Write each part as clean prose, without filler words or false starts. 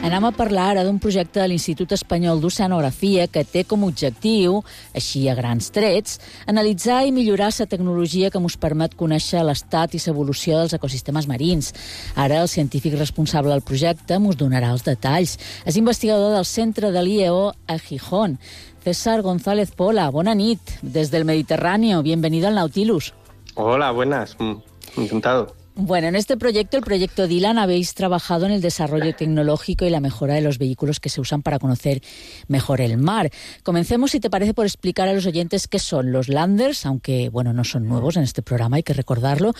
Anem a parlar ara d'un projecte de l'Institut Espanyol d'Oceanografia que té com a objectiu, així a grans trets, analitzar i millorar la tecnologia que ens permet conèixer l'estat i l'evolució dels ecosistemes marins. Ara el científic responsable del projecte ens donarà els detalls. És investigador del Centre de l'IEO a Gijón. César González Pola, bona nit, des del Mediterráneo. Bienvenido al Nautilus. Hola, buenas. Encantado. Bueno, en este proyecto, el proyecto Dylan, habéis trabajado en el desarrollo tecnológico y la mejora de los vehículos que se usan para conocer mejor el mar. Comencemos, si te parece, por explicar a los oyentes qué son los landers, aunque, bueno, no son nuevos en este programa, hay que recordarlo,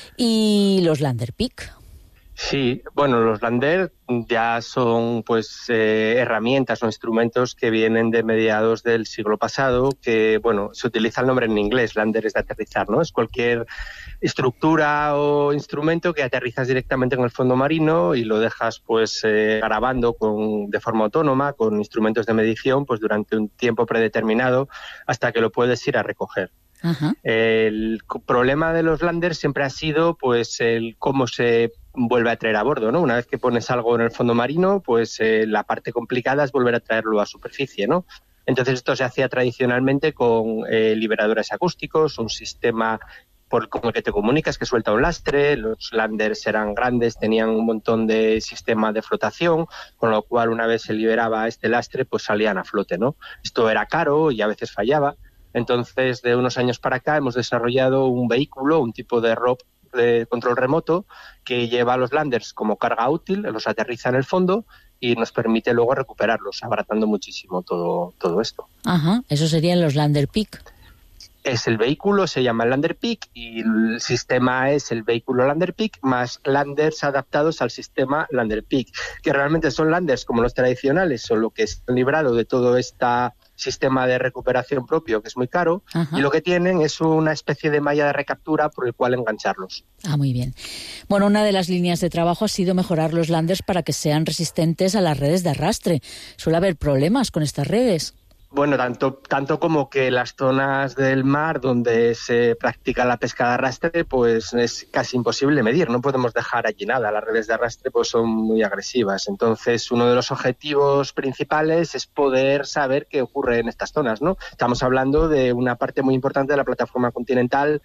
y los Lander Peak. Sí, bueno, los lander ya son herramientas o instrumentos que vienen de mediados del siglo pasado, que, bueno, se utiliza el nombre en inglés, lander es de aterrizar, ¿no? Es cualquier estructura o instrumento que aterrizas directamente en el fondo marino y lo dejas grabando de forma autónoma con instrumentos de medición durante un tiempo predeterminado hasta que lo puedes ir a recoger. Ajá. El problema de los landers siempre ha sido el cómo se vuelve a traer a bordo, ¿no? Una vez que pones algo en el fondo marino, la parte complicada es volver a traerlo a superficie, ¿no? Entonces esto se hacía tradicionalmente con liberadores acústicos, un sistema con el que te comunicas que suelta un lastre. Los landers eran grandes, tenían un montón de sistema de flotación, con lo cual una vez se liberaba este lastre, salían a flote, ¿no? Esto era caro y a veces fallaba. Entonces, de unos años para acá hemos desarrollado un vehículo, un tipo de ROV de control remoto que lleva a los landers como carga útil, los aterriza en el fondo y nos permite luego recuperarlos, abaratando muchísimo todo esto. Ajá, eso serían los Lander Peak. Es el vehículo, se llama Lander Peak y el sistema es el vehículo Lander Peak más landers adaptados al sistema Lander Peak, que realmente son landers como los tradicionales, solo que se han librado de todo este sistema de recuperación propio, que es muy caro. Ajá. Y lo que tienen es una especie de malla de recaptura por el cual engancharlos. Ah, muy bien. Bueno, una de las líneas de trabajo ha sido mejorar los landers para que sean resistentes a las redes de arrastre. ¿Suele haber problemas con estas redes? Bueno, tanto como que las zonas del mar donde se practica la pesca de arrastre, es casi imposible medir, no podemos dejar allí nada. Las redes de arrastre son muy agresivas. Entonces, uno de los objetivos principales es poder saber qué ocurre en estas zonas, ¿no? Estamos hablando de una parte muy importante de la plataforma continental,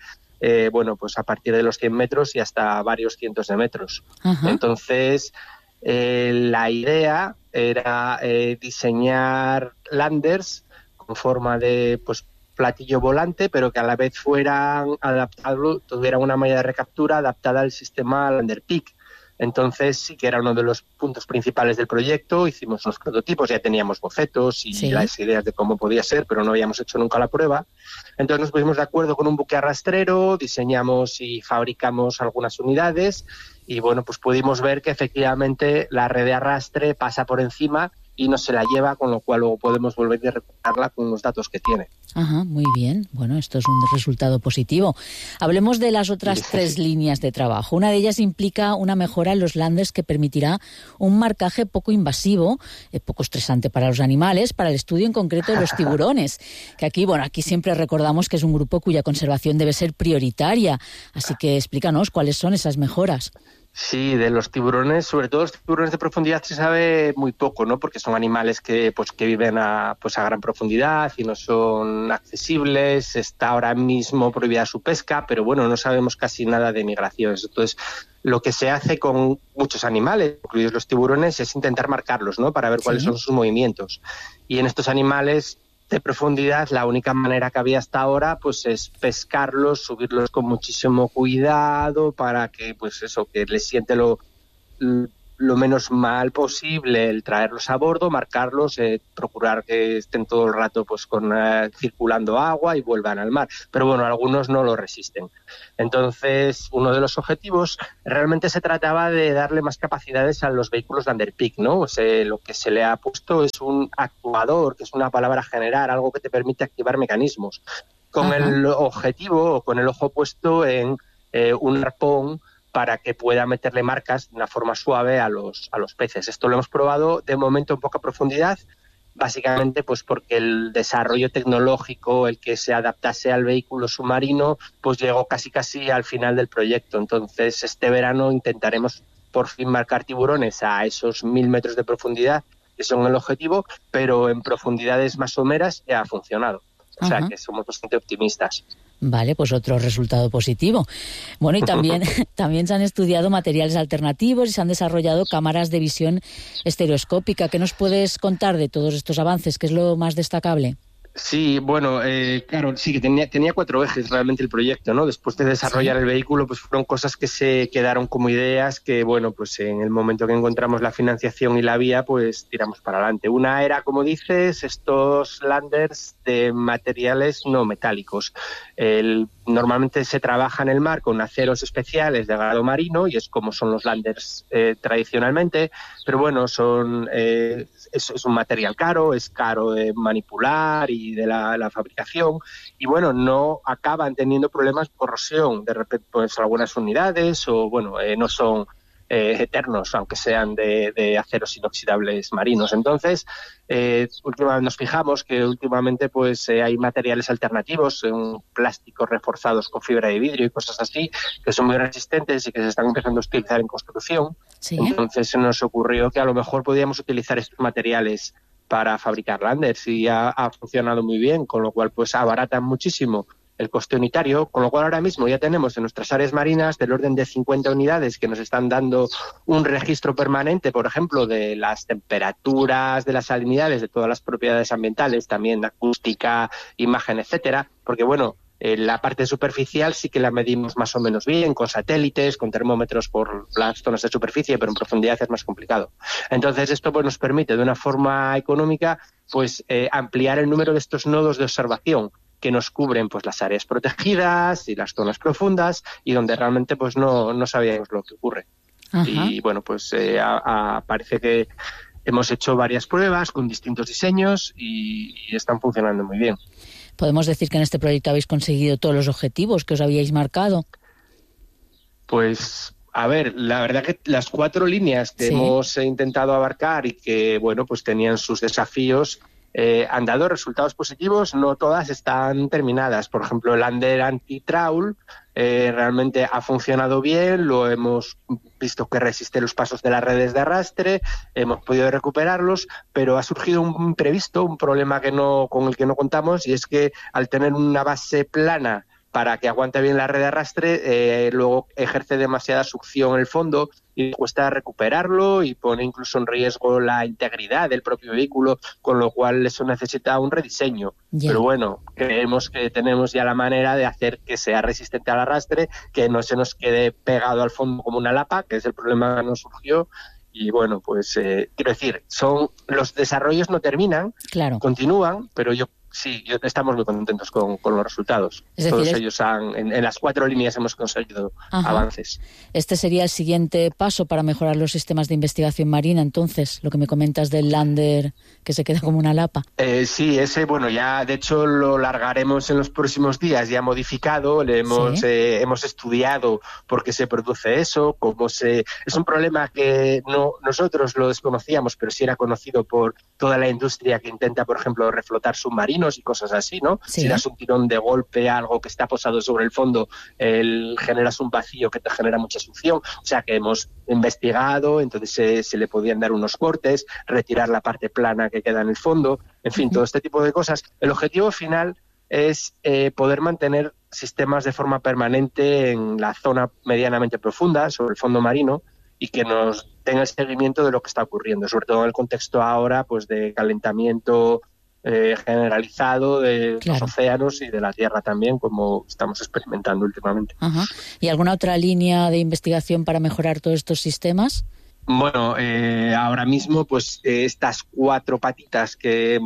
a partir de los 100 metros y hasta varios cientos de metros. Ajá. Entonces, la idea era diseñar landers con forma de platillo volante, pero que a la vez fueran adaptados, tuvieran una malla de recaptura adaptada al sistema Lander Peak. Entonces sí que era uno de los puntos principales del proyecto. Hicimos unos prototipos, ya teníamos bocetos y las ideas de cómo podía ser, pero no habíamos hecho nunca la prueba. Entonces nos pusimos de acuerdo con un buque arrastrero, diseñamos y fabricamos algunas unidades y pudimos ver que efectivamente la red de arrastre pasa por encima y no se la lleva, con lo cual luego podemos volver a recuperarla con los datos que tiene. Ajá, muy bien. Bueno, esto es un resultado positivo. Hablemos de las otras tres líneas de trabajo. Una de ellas implica una mejora en los landers que permitirá un marcaje poco invasivo, poco estresante para los animales, para el estudio en concreto de los tiburones. Que aquí siempre recordamos que es un grupo cuya conservación debe ser prioritaria. Así que explícanos cuáles son esas mejoras. Sí, de los tiburones, sobre todo los tiburones de profundidad se sabe muy poco, ¿no? Porque son animales que viven a gran profundidad y no son accesibles. Está ahora mismo prohibida su pesca, pero no sabemos casi nada de migraciones. Entonces, lo que se hace con muchos animales, incluidos los tiburones, es intentar marcarlos, ¿no? Para ver cuáles son sus movimientos. Y en estos animales de profundidad, la única manera que había hasta ahora es pescarlos, subirlos con muchísimo cuidado para que que les siente lo menos mal posible, el traerlos a bordo, marcarlos, procurar que estén todo el rato circulando agua y vuelvan al mar. Pero algunos no lo resisten. Entonces, uno de los objetivos realmente se trataba de darle más capacidades a los vehículos Lander Peak, ¿no? Lo que se le ha puesto es un actuador, que es una palabra general, algo que te permite activar mecanismos, con el objetivo o con el ojo puesto en un arpón para que pueda meterle marcas de una forma suave a los peces. Esto lo hemos probado de momento en poca profundidad, básicamente porque el desarrollo tecnológico, el que se adaptase al vehículo submarino, llegó casi al final del proyecto. Entonces, este verano intentaremos por fin marcar tiburones a esos 1000 metros de profundidad, que son el objetivo, pero en profundidades más someras ya ha funcionado. O sea que somos bastante optimistas. Vale, pues otro resultado positivo. Bueno, y también, también se han estudiado materiales alternativos y se han desarrollado cámaras de visión estereoscópica. ¿Qué nos puedes contar de todos estos avances? ¿Qué es lo más destacable? Sí, bueno, claro, sí que tenía 4 ejes realmente el proyecto, ¿no? Después de desarrollar el vehículo, pues fueron cosas que se quedaron como ideas que, bueno, pues en el momento que encontramos la financiación y la vía, pues tiramos para adelante. Una era, como dices, estos landers de materiales no metálicos. Normalmente se trabaja en el mar con aceros especiales de grado marino y es como son los landers tradicionalmente, pero bueno, es un material caro, es caro de manipular y de la fabricación y bueno, no acaban teniendo problemas de corrosión, de repente pues algunas unidades o bueno, no son eternos, aunque sean de aceros inoxidables marinos. Entonces, nos fijamos que últimamente pues hay materiales alternativos, plásticos reforzados con fibra de vidrio y cosas así, que son muy resistentes y que se están empezando a utilizar en construcción. ¿Sí? Entonces se nos ocurrió que a lo mejor podíamos utilizar estos materiales para fabricar landers y ha funcionado muy bien, con lo cual pues abaratan muchísimo el coste unitario, con lo cual ahora mismo ya tenemos en nuestras áreas marinas del orden de 50 unidades que nos están dando un registro permanente, por ejemplo, de las temperaturas, de las salinidades, de todas las propiedades ambientales, también acústica, imagen, etcétera, porque bueno, la parte superficial sí que la medimos más o menos bien, con satélites, con termómetros por las zonas de superficie, pero en profundidad es más complicado. Entonces esto pues nos permite de una forma económica pues ampliar el número de estos nodos de observación que nos cubren pues las áreas protegidas y las zonas profundas y donde realmente pues no sabíamos lo que ocurre. Ajá. Y bueno, pues parece que hemos hecho varias pruebas con distintos diseños y están funcionando muy bien. ¿Podemos decir que en este proyecto habéis conseguido todos los objetivos que os habíais marcado? Pues a ver, la verdad que las 4 líneas que hemos intentado abarcar y que bueno pues tenían sus desafíos han dado resultados positivos, no todas están terminadas. Por ejemplo, el lander anti-trawl realmente ha funcionado bien, lo hemos visto que resiste los pasos de las redes de arrastre, hemos podido recuperarlos, pero ha surgido un imprevisto, un problema con el que no contamos, y es que al tener una base plana para que aguante bien la red de arrastre, luego ejerce demasiada succión en el fondo y cuesta recuperarlo y pone incluso en riesgo la integridad del propio vehículo, con lo cual eso necesita un rediseño. Yeah. Pero bueno, creemos que tenemos ya la manera de hacer que sea resistente al arrastre, que no se nos quede pegado al fondo como una lapa, que es el problema que nos surgió. Y bueno, pues quiero decir, los desarrollos no terminan, claro, continúan, pero estamos muy contentos con los resultados. Es decir, todos ellos en las 4 líneas hemos conseguido avances. Este sería el siguiente paso para mejorar los sistemas de investigación marina, entonces, lo que me comentas del lander que se queda como una lapa. Sí, ese, bueno, ya de hecho lo largaremos en los próximos días, ya modificado, hemos estudiado por qué se produce eso, es un problema que nosotros lo desconocíamos, pero sí era conocido por toda la industria que intenta, por ejemplo, reflotar submarinos y cosas así, ¿no? Sí. Si das un tirón de golpe a algo que está posado sobre el fondo, generas un vacío que te genera mucha succión. O sea que hemos investigado, entonces se le podían dar unos cortes, retirar la parte plana que queda en el fondo, en fin, todo este tipo de cosas. El objetivo final es poder mantener sistemas de forma permanente en la zona medianamente profunda, sobre el fondo marino, y que nos tenga el seguimiento de lo que está ocurriendo, sobre todo en el contexto ahora pues de calentamiento generalizado de los océanos y de la Tierra también, como estamos experimentando últimamente. Ajá. ¿Y alguna otra línea de investigación para mejorar todos estos sistemas? Bueno, ahora mismo pues estas 4 patitas que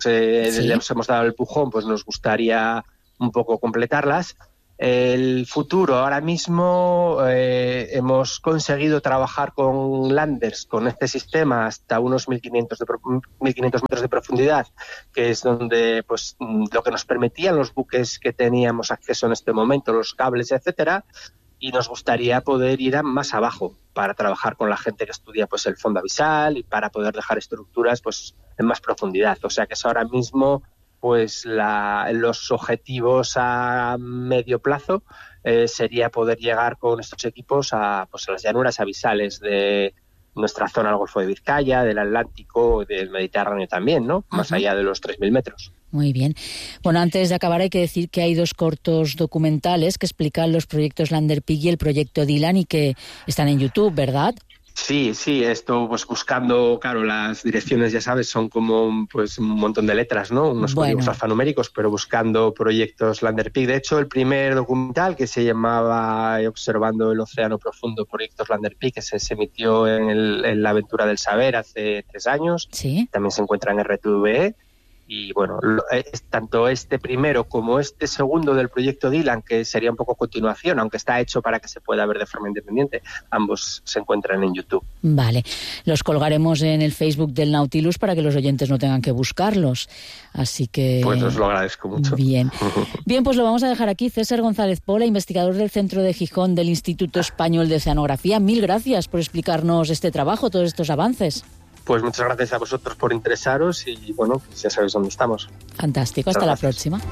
les hemos dado el empujón, pues nos gustaría un poco completarlas. El futuro, ahora mismo hemos conseguido trabajar con landers, con este sistema, hasta unos 1.500 metros de profundidad, que es donde pues lo que nos permitían los buques que teníamos acceso en este momento, los cables, etcétera, y nos gustaría poder ir más abajo para trabajar con la gente que estudia pues el fondo abisal y para poder dejar estructuras pues en más profundidad. O sea que eso ahora mismo pues los objetivos a medio plazo sería poder llegar con estos equipos a las llanuras abisales de nuestra zona del Golfo de Vizcaya, del Atlántico, del Mediterráneo también, ¿no? Más allá de los 3.000 metros. Muy bien. Bueno, antes de acabar hay que decir que hay 2 cortos documentales que explican los proyectos Lander Peak y el proyecto Dylan y que están en YouTube, ¿verdad? Sí, esto pues buscando, claro, las direcciones, ya sabes, son como pues un montón de letras, ¿no? Unos códigos alfanuméricos, pero buscando proyectos Lander Peak. De hecho, el primer documental, que se llamaba Observando el Océano Profundo, proyectos Lander Peak, que se emitió en La Aventura del Saber hace 3 años, ¿sí? También se encuentra en RTVE. Y bueno, tanto este primero como este segundo del proyecto Dylan, que sería un poco continuación, aunque está hecho para que se pueda ver de forma independiente, ambos se encuentran en YouTube. Vale, los colgaremos en el Facebook del Nautilus para que los oyentes no tengan que buscarlos, así que... Pues os lo agradezco mucho. Bien, pues lo vamos a dejar aquí. César González Pola, investigador del Centro de Gijón del Instituto Español de Oceanografía, 1000 gracias por explicarnos este trabajo, todos estos avances. Pues muchas gracias a vosotros por interesaros y bueno, pues ya sabéis dónde estamos. Fantástico, hasta la próxima.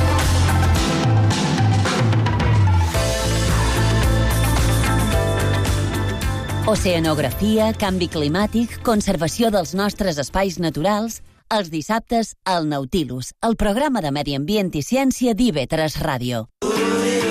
Oceanografia, canvi climàtic, conservació dels nostres espais naturals, els dissabtes al Nautilus, el programa de Medi Ambient i Ciència d'IV3 Ràdio.